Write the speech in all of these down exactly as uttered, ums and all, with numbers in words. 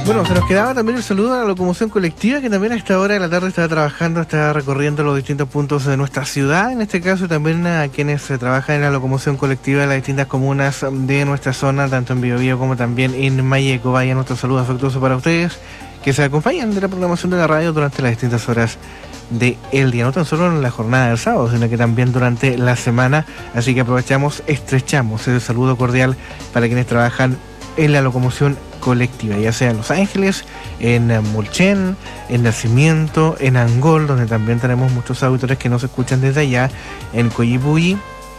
Bueno, se nos quedaba también el saludo a la locomoción colectiva, que también a esta hora de la tarde está trabajando, está recorriendo los distintos puntos de nuestra ciudad, en este caso también a quienes se trabajan en la locomoción colectiva de las distintas comunas de nuestra zona, tanto en Biobío como también en Malleco. Vaya nuestro saludo afectuoso para ustedes, que se acompañan de la programación de la radio durante las distintas horas del día, no tan solo en la jornada del sábado, sino que también durante la semana. Así que aprovechamos, estrechamos ese saludo cordial para quienes trabajan en la locomoción colectiva, ya sea en Los Ángeles, en Mulchen, en Nacimiento, en Angol, donde también tenemos muchos auditores que nos escuchan desde allá, en Coyipulli,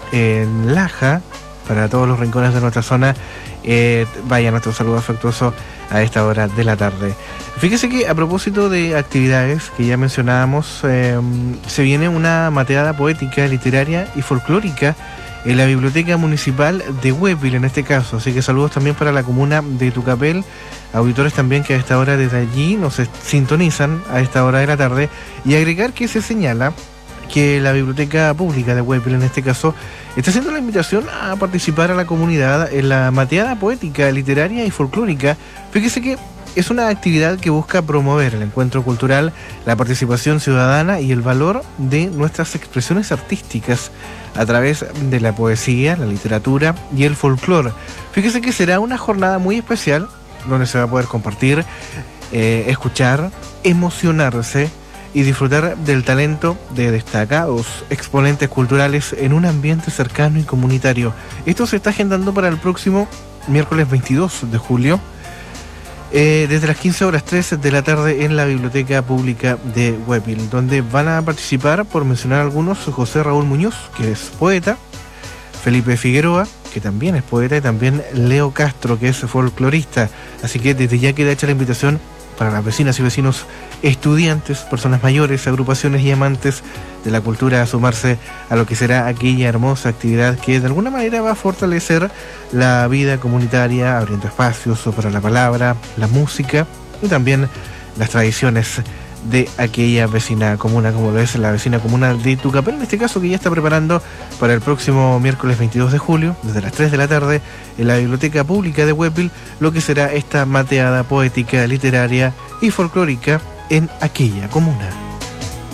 en Laja, para todos los rincones de nuestra zona. Eh, vaya nuestro saludo afectuoso a esta hora de la tarde. Fíjese que a propósito de actividades que ya mencionábamos, eh, se viene una mateada poética, literaria y folclórica en la Biblioteca Municipal de Huépil, en este caso. Así que saludos también para la comuna de Tucapel, auditores también que a esta hora desde allí nos sintonizan a esta hora de la tarde, y agregar que se señala que la Biblioteca Pública de Huépil, en este caso, está haciendo la invitación a participar a la comunidad en la mateada poética, literaria y folclórica. Fíjese que es una actividad que busca promover el encuentro cultural, la participación ciudadana y el valor de nuestras expresiones artísticas a través de la poesía, la literatura y el folclore. Fíjese que será una jornada muy especial donde se va a poder compartir, eh, escuchar, emocionarse y disfrutar del talento de destacados exponentes culturales en un ambiente cercano y comunitario. Esto se está agendando para el próximo miércoles veintidós de julio, eh, desde las quince horas trece de la tarde en la Biblioteca Pública de Huépil, donde van a participar, por mencionar algunos, José Raúl Muñoz, que es poeta, Felipe Figueroa, que también es poeta, y también Leo Castro, que es folclorista. Así que desde ya queda hecha la invitación para las vecinas y vecinos, estudiantes, personas mayores, agrupaciones y amantes de la cultura a sumarse a lo que será aquella hermosa actividad que de alguna manera va a fortalecer la vida comunitaria, abriendo espacios para la palabra, la música y también las tradiciones de aquella vecina comuna, como lo es la vecina comuna de Tucapel, en este caso, que ya está preparando para el próximo miércoles veintidós de julio, desde las tres de la tarde, en la Biblioteca Pública de Huépil, lo que será esta mateada poética, literaria y folclórica en aquella comuna.